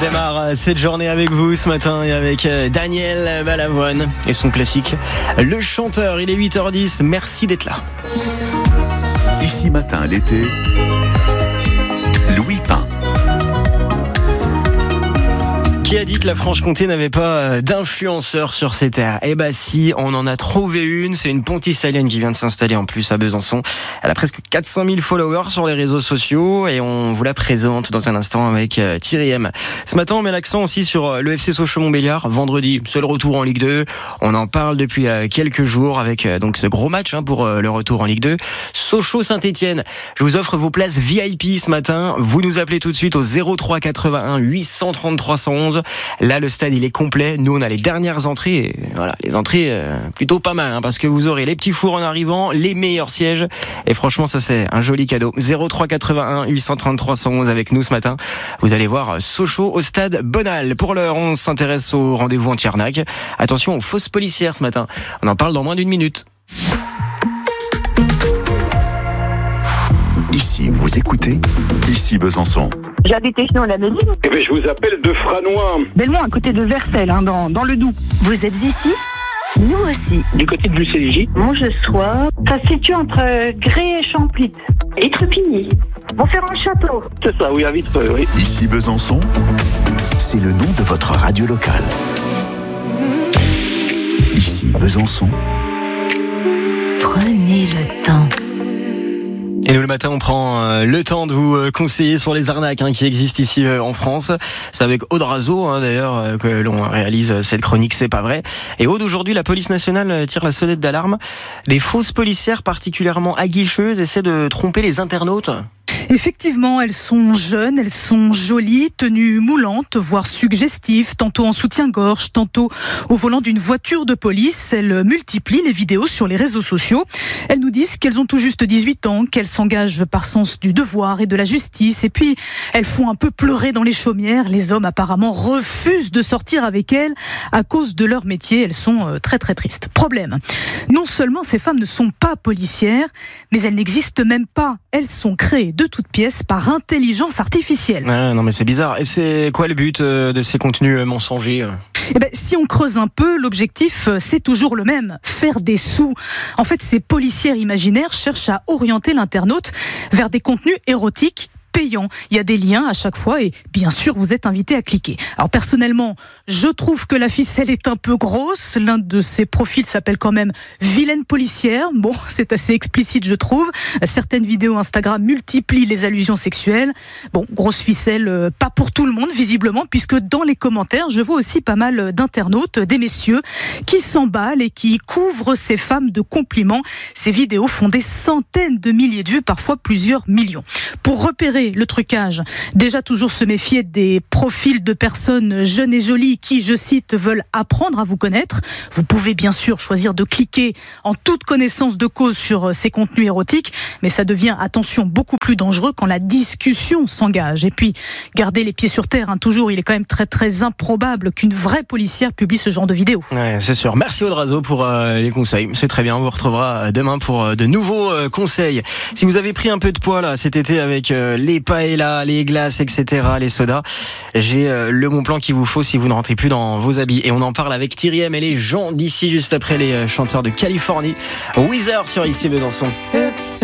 démarre cette journée avec vous ce matin et avec Daniel Balavoine et son classique Le Chanteur. Il est 8h10, merci d'être là. Ici matin l'été, Louis Pain. Qui a dit que la Franche-Comté n'avait pas d'influenceurs sur ses terres? Eh ben si, on en a trouvé une. C'est une pontissalienne qui vient de s'installer en plus à Besançon. Elle a presque 400 000 followers sur les réseaux sociaux et on vous la présente dans un instant avec Thierry M. Ce matin, on met l'accent aussi sur le FC Sochaux-Montbéliard. Vendredi, c'est le retour en Ligue 2. On en parle depuis quelques jours avec donc ce gros match pour le retour en Ligue 2. Sochaux-Saint-Etienne. Je vous offre vos places VIP ce matin. Vous nous appelez tout de suite au 03 81 830 311. Là, le stade, il est complet. Nous, on a les dernières entrées. Et voilà, les entrées plutôt pas mal, parce que vous aurez les petits fours en arrivant, les meilleurs sièges. Et franchement, ça, c'est un joli cadeau. 03 81 830 311 avec nous ce matin. Vous allez voir Sochaux au stade Bonal. Pour l'heure, on s'intéresse au rendez-vous anti-arnaque. Attention aux fausses policières ce matin. On en parle dans moins d'une minute. Ici, vous écoutez, ici Besançon. J'habite chez la Méline. Eh bien, je vous appelle de Franois. Belmont, à côté de Vercelles, dans le Doubs. Vous êtes ici ? Nous aussi. Du côté de Bucéligie. Mongesois. Ça se situe entre Gré et Champlit. Et Trepigny. Montferrand-Château. C'est ça, oui, à Vitreux, oui. Ici Besançon, c'est le nom de votre radio locale. Ici Besançon. Prenez le temps. Et nous, le matin, on prend le temps de vous conseiller sur les arnaques qui existent ici en France. C'est avec Aude Razo, d'ailleurs, que l'on réalise cette chronique, c'est pas vrai. Et Aude, aujourd'hui, la police nationale tire la sonnette d'alarme. Les fausses policières particulièrement aguicheuses essaient de tromper les internautes. Effectivement, elles sont jeunes, elles sont jolies, tenues moulantes, voire suggestives, tantôt en soutien-gorge, tantôt au volant d'une voiture de police. Elles multiplient les vidéos sur les réseaux sociaux. Elles nous disent qu'elles ont tout juste 18 ans, qu'elles s'engagent par sens du devoir et de la justice. Et puis, elles font un peu pleurer dans les chaumières. Les hommes apparemment refusent de sortir avec elles à cause de leur métier. Elles sont très très tristes. Problème, non seulement ces femmes ne sont pas policières, mais elles n'existent même pas. Elles sont créées de toutes pièces par intelligence artificielle. Ah, non mais c'est bizarre. Et c'est quoi le but de ces contenus mensongers ? Si on creuse un peu, l'objectif, c'est toujours le même, faire des sous. En fait, ces policières imaginaires cherchent à orienter l'internaute vers des contenus érotiques payant. Il y a des liens à chaque fois et bien sûr vous êtes invité à cliquer. Alors personnellement, je trouve que la ficelle est un peu grosse. L'un de ces profils s'appelle quand même Vilaine policière. Bon, c'est assez explicite je trouve. Certaines vidéos Instagram multiplient les allusions sexuelles. Bon, grosse ficelle, pas pour tout le monde visiblement, puisque dans les commentaires, je vois aussi pas mal d'internautes, des messieurs qui s'emballent et qui couvrent ces femmes de compliments. Ces vidéos font des centaines de milliers de vues, parfois plusieurs millions. Pour repérer le trucage, déjà toujours se méfier des profils de personnes jeunes et jolies qui, je cite, veulent apprendre à vous connaître. Vous pouvez bien sûr choisir de cliquer en toute connaissance de cause sur ces contenus érotiques, mais ça devient, attention, beaucoup plus dangereux quand la discussion s'engage. Et puis, gardez les pieds sur terre, toujours, il est quand même très très improbable qu'une vraie policière publie ce genre de vidéo. Ouais, c'est sûr. Merci Aude Razo pour les conseils. C'est très bien, on vous retrouvera demain pour de nouveaux conseils. Si vous avez pris un peu de poids là cet été avec les paellas, les glaces, etc., les sodas, j'ai le bon plan qu'il vous faut si vous ne rentrez plus dans vos habits. Et on en parle avec Thierry M et les gens d'ici juste après les chanteurs de Californie. Weezer sur Ici Besançon.